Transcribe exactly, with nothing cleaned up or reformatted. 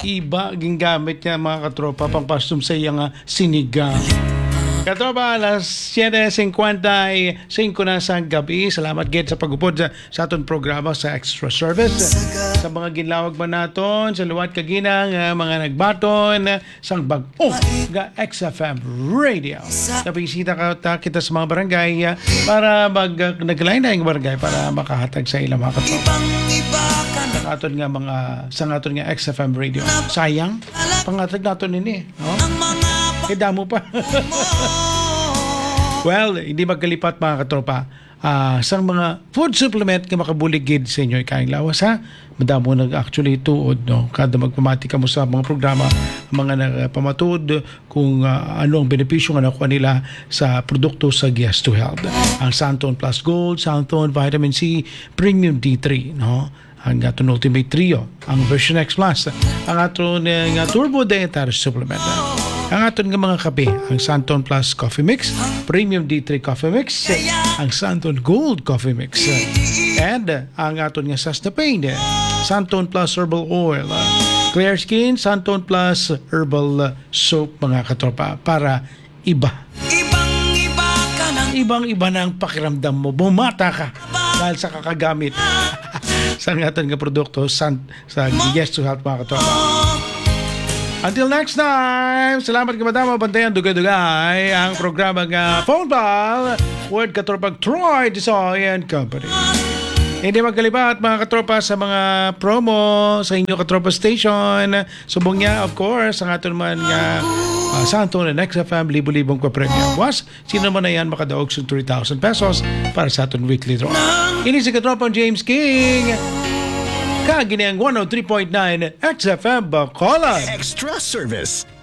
Iba, gingamit niya mga katropa, pang pastom sa iyang uh, sinigang. Katropa, alas siyete fifty-five na sa gabi. Salamat gid sa pag-upod sa, sa aton programa sa Extra Service. Sa mga ginlawag ba naton, sa luwat kaginang uh, mga nagbaton, uh, sang bag-o ga X F M Radio. Napisita ka ta, kita sa mga barangay uh, para mag uh, naglain na yung barangay para makahatag sa ilang mga katropa. Sa aton nga mga sa aton nga X F M Radio. Sayang, pangatag naton ini, no? Eh, damo pa. Well, hindi magkalipat mga katropa. Uh, sang mga food supplement nga makabuligid sa inyo ikaing lawas ha. Madamo nag actually tuod no. Kada magpamati ka mo sa mga programa, mga nagpamatud kung uh, ano ang benepisyo nga nakuha nila sa produkto sa Yes to Health. Ang Santon Plus Gold, Santon Vitamin C, Premium D three, no? Ang aton Ultimate Trio, ang Version X Plus, ang aton uh, Turbo Dietary Supplement. Ang aton nga mga kape, ang Santon Plus Coffee Mix, Premium D three Coffee Mix, ang Santon Gold Coffee Mix, and ang aton nga Sastapane, Santon Plus Herbal Oil, Clear Skin, Santon Plus Herbal Soap mga katropa para iba. Ibang-iba ka ng ibang-iba na ang pakiramdam mo. Bumata ka dahil sa kakagamit sa aton nga produkto sa, sa Yes to Health mga katropa. Until next time, salamat ka madama, bantayan dugay-dugay ang programa nga Phone Ball with katropang Troy Desoy and Company. Hindi magkalipat mga katropa sa mga promo sa inyo katropa station. Subong niya, of course, ang aton man nga uh, Santon and X F M, libo-libong kwa premium. Was, sino man na yan makadaog sa three thousand pesos para sa aton weekly draw. Ini si katropang James King. Kaginang one oh three point nine X F M Bacolod. Extra Service.